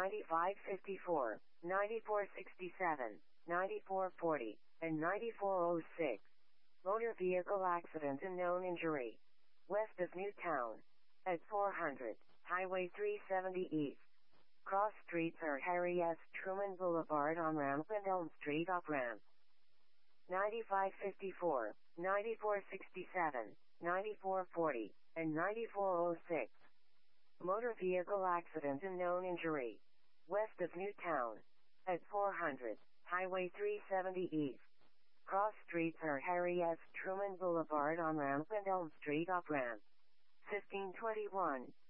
9554, 9467, 9440, and 9406. Motor vehicle accident and known injury. West of Newtown. At 400, Highway 370 East. Cross streets are Harry S. Truman Boulevard on-ramp and Elm Street off-ramp. 9554, 9467, 9440, and 9406. Motor vehicle accident and known injury. West of Newtown. At 400, Highway 370 East. Cross streets are Harry S. Truman Boulevard on-ramp and Elm Street off-ramp. 1521,